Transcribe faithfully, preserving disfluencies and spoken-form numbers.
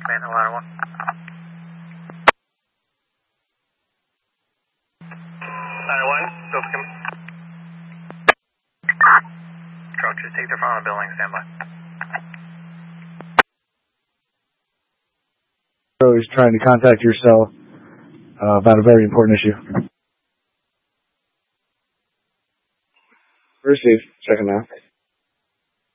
Command ladder one. Ladder one, still skim. Truck, just take the front of the building, stand by. Is trying to contact your cell uh, about a very important issue. Received. Checking now.